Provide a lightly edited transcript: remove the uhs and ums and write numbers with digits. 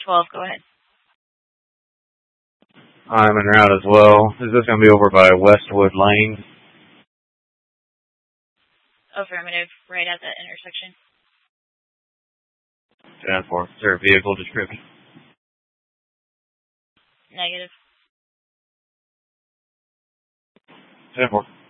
12, go ahead. I'm en route as well. Is this going to be over by Westwood Lane? Affirmative, right at that intersection. 10-4. Is there a vehicle description? Negative. 10-4.